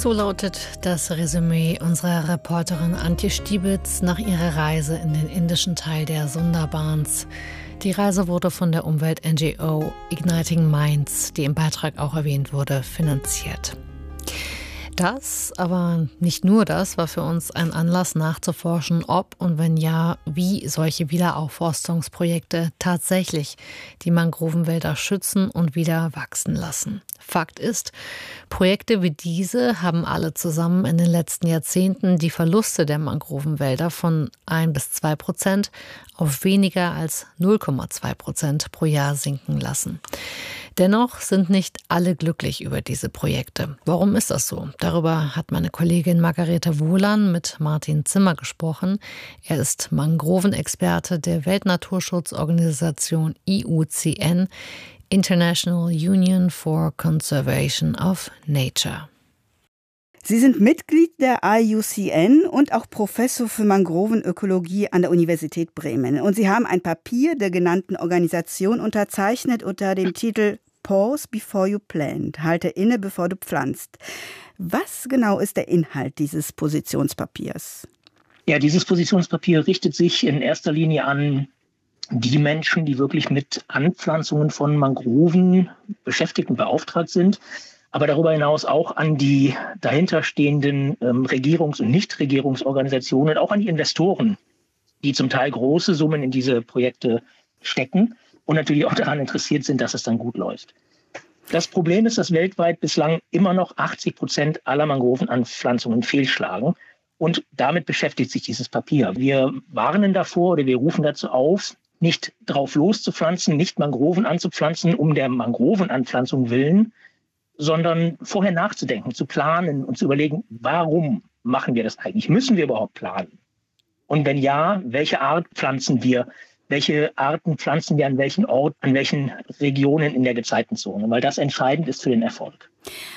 So lautet das Resümee unserer Reporterin Antje Stiebitz nach ihrer Reise in den indischen Teil der Sundarbans. Die Reise wurde von der Umwelt-NGO Igniting Minds, die im Beitrag auch erwähnt wurde, finanziert. Das, aber nicht nur das, war für uns ein Anlass nachzuforschen, ob und wenn ja, wie solche Wiederaufforstungsprojekte tatsächlich die Mangrovenwälder schützen und wieder wachsen lassen. Fakt ist, Projekte wie diese haben alle zusammen in den letzten Jahrzehnten die Verluste der Mangrovenwälder von 1-2% auf weniger als 0,2% pro Jahr sinken lassen. Dennoch sind nicht alle glücklich über diese Projekte. Warum ist das so? Darüber hat meine Kollegin Margarete Wohlan mit Martin Zimmer gesprochen. Er ist Mangrovenexperte der Weltnaturschutzorganisation IUCN, International Union for Conservation of Nature. Sie sind Mitglied der IUCN und auch Professor für Mangrovenökologie an der Universität Bremen. Und Sie haben ein Papier der genannten Organisation unterzeichnet unter dem Titel Pause before you plant, halte inne, bevor du pflanzt. Was genau ist der Inhalt dieses Positionspapiers? Ja, dieses Positionspapier richtet sich in erster Linie an die Menschen, die wirklich mit Anpflanzungen von Mangroven beschäftigt und beauftragt sind, aber darüber hinaus auch an die dahinterstehenden Regierungs- und Nichtregierungsorganisationen, auch an die Investoren, die zum Teil große Summen in diese Projekte stecken und natürlich auch daran interessiert sind, dass es dann gut läuft. Das Problem ist, dass weltweit bislang immer noch 80% aller Mangrovenanpflanzungen fehlschlagen. Und damit beschäftigt sich dieses Papier. Wir warnen davor oder wir rufen dazu auf, nicht drauf loszupflanzen, nicht Mangroven anzupflanzen, um der Mangrovenanpflanzung willen, sondern vorher nachzudenken, zu planen und zu überlegen, warum machen wir das eigentlich? Müssen wir überhaupt planen? Und wenn ja, welche Art pflanzen wir? Welche Arten pflanzen wir an welchen Ort, an welchen Regionen in der Gezeitenzone? Weil das entscheidend ist für den Erfolg.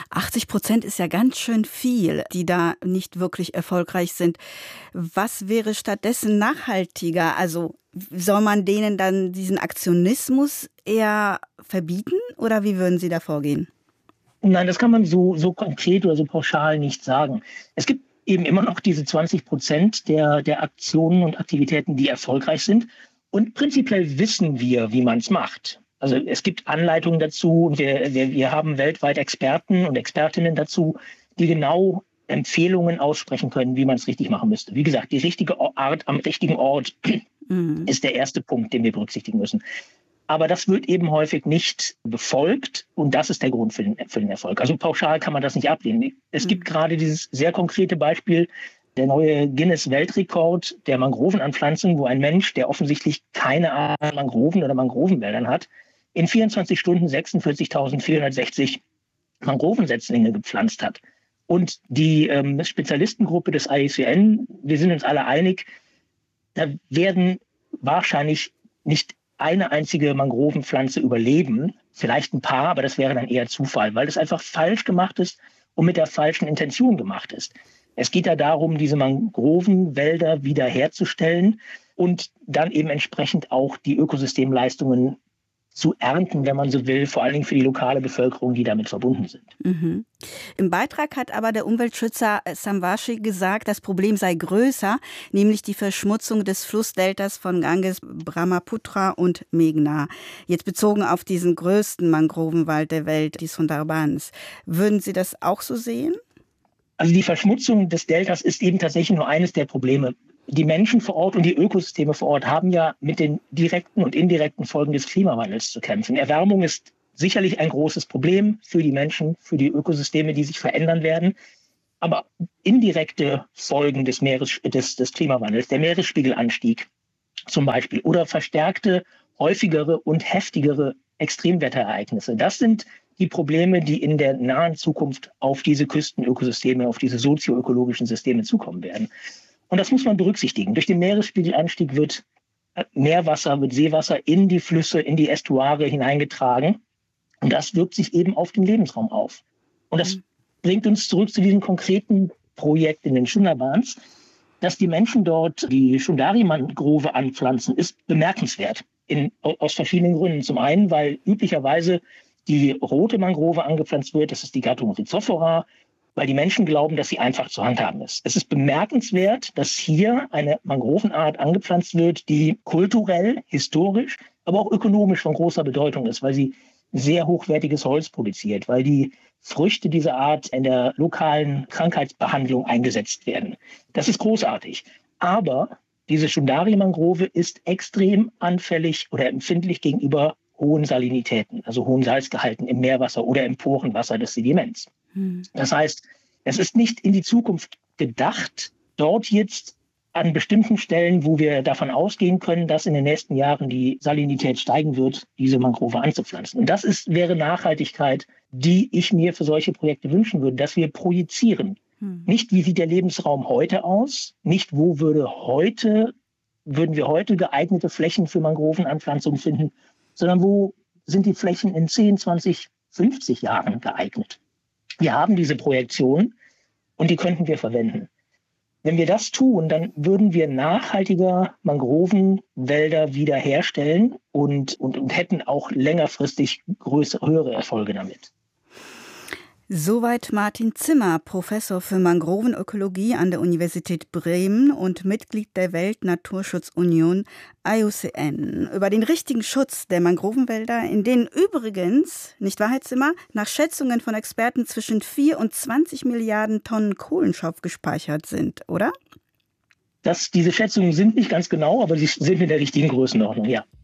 80% ist ja ganz schön viel, die da nicht wirklich erfolgreich sind. Was wäre stattdessen nachhaltiger? Also soll man denen dann diesen Aktionismus eher verbieten oder wie würden Sie da vorgehen? Nein, das kann man so konkret oder so pauschal nicht sagen. Es gibt eben immer noch diese 20% der Aktionen und Aktivitäten, die erfolgreich sind. Und prinzipiell wissen wir, wie man es macht. Also es gibt Anleitungen dazu und wir haben weltweit Experten und Expertinnen dazu, die genau Empfehlungen aussprechen können, wie man es richtig machen müsste. Wie gesagt, die richtige Art am richtigen Ort ist der erste Punkt, den wir berücksichtigen müssen. Aber das wird eben häufig nicht befolgt und das ist der Grund für den Erfolg. Also pauschal kann man das nicht ablehnen. Es gibt gerade dieses sehr konkrete Beispiel, der neue Guinness-Weltrekord der Mangrovenanpflanzung, wo ein Mensch, der offensichtlich keine Ahnung an Mangroven oder Mangrovenwäldern hat, in 24 Stunden 46.460 Mangrovensetzlinge gepflanzt hat. Und die Spezialistengruppe des IUCN, wir sind uns alle einig, da werden wahrscheinlich nicht eine einzige Mangrovenpflanze überleben, vielleicht ein paar, aber das wäre dann eher Zufall, weil das einfach falsch gemacht ist und mit der falschen Intention gemacht ist. Es geht ja darum, diese Mangrovenwälder wiederherzustellen und dann eben entsprechend auch die Ökosystemleistungen zu ernten, wenn man so will, vor allen Dingen für die lokale Bevölkerung, die damit verbunden sind. Mhm. Im Beitrag hat aber der Umweltschützer Samvashi gesagt, das Problem sei größer, nämlich die Verschmutzung des Flussdeltas von Ganges, Brahmaputra und Meghna. Jetzt bezogen auf diesen größten Mangrovenwald der Welt, die Sundarbans. Würden Sie das auch so sehen? Also die Verschmutzung des Deltas ist eben tatsächlich nur eines der Probleme. Die Menschen vor Ort und die Ökosysteme vor Ort haben ja mit den direkten und indirekten Folgen des Klimawandels zu kämpfen. Erwärmung ist sicherlich ein großes Problem für die Menschen, für die Ökosysteme, die sich verändern werden. Aber indirekte Folgen des Klimawandels, der Meeresspiegelanstieg zum Beispiel oder verstärkte, häufigere und heftigere Extremwetterereignisse, das sind die Probleme, die in der nahen Zukunft auf diese Küstenökosysteme, auf diese sozioökologischen Systeme zukommen werden. Und das muss man berücksichtigen. Durch den Meeresspiegelanstieg wird Meerwasser, wird Seewasser in die Flüsse, in die Ästuare hineingetragen. Und das wirkt sich eben auf den Lebensraum auf. Und das bringt uns zurück zu diesem konkreten Projekt in den Sundarbans. Dass die Menschen dort die Shundari-Mangrove anpflanzen, ist bemerkenswert. Aus verschiedenen Gründen. Zum einen, weil üblicherweise die rote Mangrove angepflanzt wird. Das ist die Gattung Rhizophora. weil die Menschen glauben, dass sie einfach zu handhaben ist. Es ist bemerkenswert, dass hier eine Mangrovenart angepflanzt wird, die kulturell, historisch, aber auch ökonomisch von großer Bedeutung ist, weil sie sehr hochwertiges Holz produziert, weil die Früchte dieser Art in der lokalen Krankheitsbehandlung eingesetzt werden. Das ist großartig. Aber diese Shundari-Mangrove ist extrem anfällig oder empfindlich gegenüber hohen Salinitäten, also hohen Salzgehalten im Meerwasser oder im Porenwasser des Sediments. Das heißt, es ist nicht in die Zukunft gedacht, dort jetzt an bestimmten Stellen, wo wir davon ausgehen können, dass in den nächsten Jahren die Salinität steigen wird, diese Mangrove anzupflanzen. Und das wäre Nachhaltigkeit, die ich mir für solche Projekte wünschen würde, dass wir projizieren. Nicht, wie sieht der Lebensraum heute aus, nicht, wo würden wir heute geeignete Flächen für Mangrovenanpflanzung finden, sondern wo sind die Flächen in 10, 20, 50 Jahren geeignet. Wir haben diese Projektion und die könnten wir verwenden. Wenn wir das tun, dann würden wir nachhaltiger Mangrovenwälder wiederherstellen und hätten auch längerfristig höhere Erfolge damit. Soweit Martin Zimmer, Professor für Mangrovenökologie an der Universität Bremen und Mitglied der Weltnaturschutzunion IUCN, über den richtigen Schutz der Mangrovenwälder, in denen übrigens, nicht wahr, Herr Zimmer, nach Schätzungen von Experten zwischen 4 und 20 Milliarden Tonnen Kohlenstoff gespeichert sind, oder? Diese Schätzungen sind nicht ganz genau, aber sie sind in der richtigen Größenordnung, ja.